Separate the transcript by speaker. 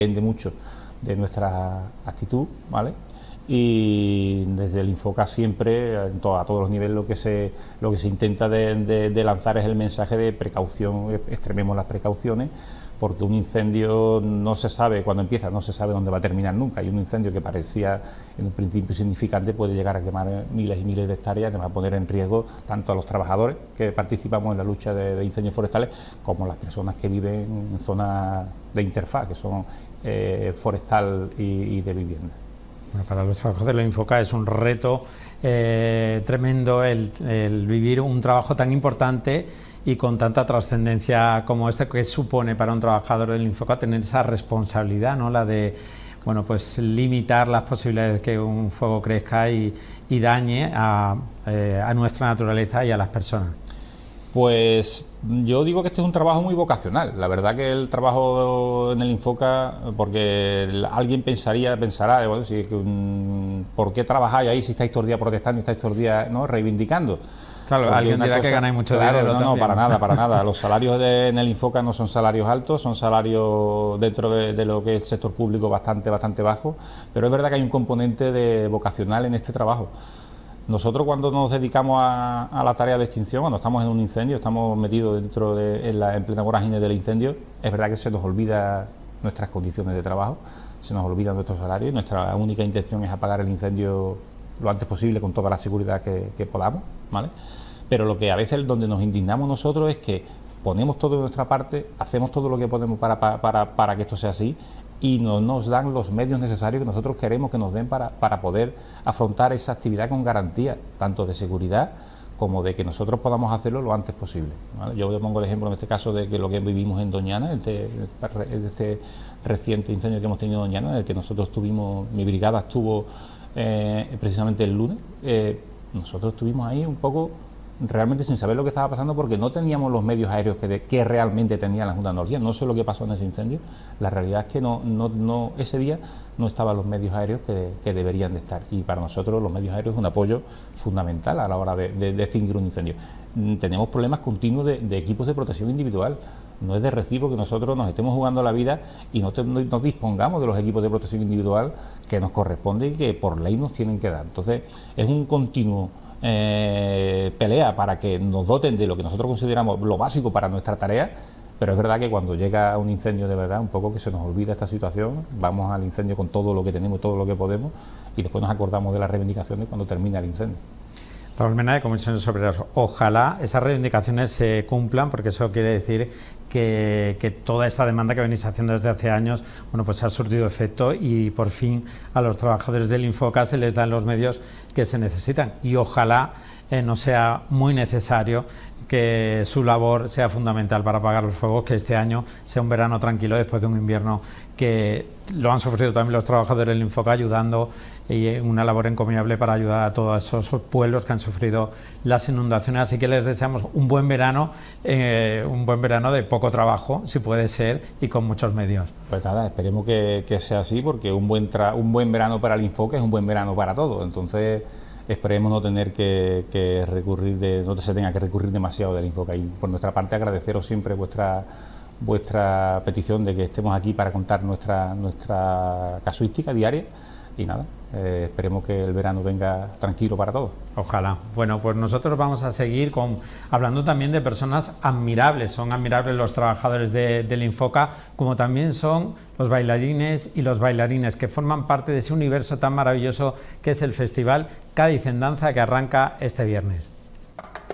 Speaker 1: Depende mucho de nuestra actitud, ¿vale? Y desde el Infoca siempre, a todos los niveles, lo que se intenta de lanzar es el mensaje de precaución, extrememos las precauciones, porque un incendio no se sabe cuándo empieza, no se sabe dónde va a terminar nunca, y un incendio que parecía en un principio insignificante puede llegar a quemar miles y miles de hectáreas, que va a poner en riesgo tanto a los trabajadores que participamos en la lucha de incendios forestales, como las personas que viven en zonas de interfaz, que son forestal y de vivienda.
Speaker 2: Bueno, para los trabajadores de la Infoca es un reto tremendo el vivir un trabajo tan importante y con tanta trascendencia como este, que supone para un trabajador del Infoca tener esa responsabilidad, ¿no? La de, bueno, pues limitar las posibilidades de que un fuego crezca y dañe a nuestra naturaleza y a las personas.
Speaker 1: Pues yo digo que este es un trabajo muy vocacional. La verdad que el trabajo en el Infoca, porque alguien pensará, bueno, si, ¿por qué trabajáis ahí si estáis todo el día protestando y estáis todo el día, ¿no?, reivindicando?
Speaker 2: Claro,
Speaker 1: porque
Speaker 2: alguien dirá que ganáis mucho dinero.
Speaker 1: No, para nada. Los salarios en el Infoca no son salarios altos, son salarios dentro de lo que es el sector público bastante bajos, pero es verdad que hay un componente de vocacional en este trabajo. Nosotros, cuando nos dedicamos a la tarea de extinción, cuando estamos en un incendio, estamos metidos dentro en plena vorágine del incendio, es verdad que se nos olvida nuestras condiciones de trabajo, se nos olvida nuestros salarios, y nuestra única intención es apagar el incendio lo antes posible con toda la seguridad que podamos, ¿vale? Pero lo que a veces donde nos indignamos nosotros es que ponemos todo de nuestra parte, hacemos todo lo que podemos para que esto sea así, y no nos dan los medios necesarios que nosotros queremos que nos den para poder afrontar esa actividad con garantía, tanto de seguridad como de que nosotros podamos hacerlo lo antes posible, ¿vale? Yo pongo el ejemplo en este caso de que lo que vivimos en Doñana, este reciente incendio que hemos tenido en Doñana, en el que nosotros tuvimos, mi brigada estuvo precisamente el lunes, nosotros estuvimos ahí un poco realmente sin saber lo que estaba pasando, porque no teníamos los medios aéreos que realmente tenía la Junta de Andalucía. No sé lo que pasó en ese incendio, la realidad es que ese día no estaban los medios aéreos que deberían de estar, y para nosotros los medios aéreos es un apoyo fundamental a la hora de extinguir un incendio. Tenemos problemas continuos de equipos de protección individual. No es de recibo que nosotros nos estemos jugando la vida y no dispongamos de los equipos de protección individual que nos corresponde y que por ley nos tienen que dar. Entonces es un continuo pelea para que nos doten de lo que nosotros consideramos lo básico para nuestra tarea, pero es verdad que cuando llega un incendio de verdad, un poco que se nos olvida esta situación, vamos al incendio con todo lo que tenemos, todo lo que podemos, y después nos acordamos de las reivindicaciones cuando termina el incendio.
Speaker 2: Raúl Mena, de Comisiones Obreras, ojalá esas reivindicaciones se cumplan, porque eso quiere decir que toda esta demanda que venís haciendo desde hace años, bueno, pues ha surtido efecto y por fin a los trabajadores del Infoca se les dan los medios que se necesitan, y ojalá no sea muy necesario que su labor sea fundamental para apagar los fuegos, que este año sea un verano tranquilo después de un invierno que lo han sufrido también los trabajadores del Infoca, ayudando, y una labor encomiable para ayudar a todos esos pueblos que han sufrido las inundaciones. Así que les deseamos un buen verano de poco trabajo, si puede ser, y con muchos medios.
Speaker 1: Pues nada, esperemos que sea así, porque un buen verano para el Infoca es un buen verano para todos. Entonces esperemos no tener que recurrir no se tenga que recurrir demasiado del Infoca, y por nuestra parte agradeceros siempre vuestra petición de que estemos aquí para contar nuestra casuística diaria, y nada, esperemos que el verano venga tranquilo para todos.
Speaker 2: Ojalá. Bueno, pues nosotros vamos a seguir hablando también de personas admirables. Son admirables los trabajadores del Infoca, como también son los bailarines y los bailarines que forman parte de ese universo tan maravilloso que es el Festival Cádiz en Danza, que arranca este viernes.